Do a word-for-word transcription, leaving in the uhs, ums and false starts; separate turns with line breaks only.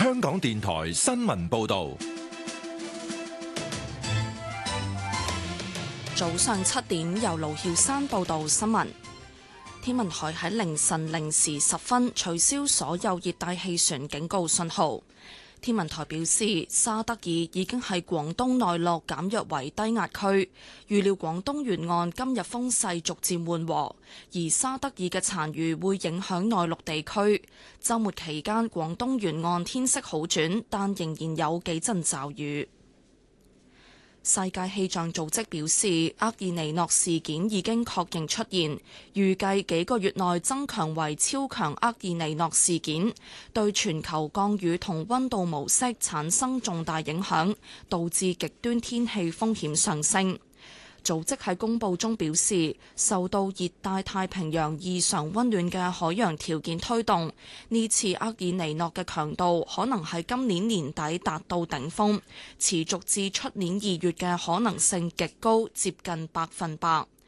香港電台新聞報道。
早上七點，由盧曉山報道新聞。天文台喺凌晨零時十分取消所有熱帶氣旋警告信號。天文台表示，沙德爾已經喺廣東內陸減弱為低壓區，預料廣東沿岸今日風勢逐漸緩和，而沙德爾嘅殘餘會影響內陸地區。週末期間，廣東沿岸天色好轉，但仍然有幾陣驟雨。世界氣象組織表示，厄爾尼諾事件已經確認出現，預計幾個月內增強為超強厄爾尼諾事件，對全球降雨同溫度模式產生重大影響，導致極端天氣風險上升。組織喺公佈中表示，受到熱帶太平洋異常溫暖嘅海洋條件推動，呢次厄爾尼諾嘅強度可能喺今年年底達到頂峰，持續至出年二月嘅可能性極高，接近百分百。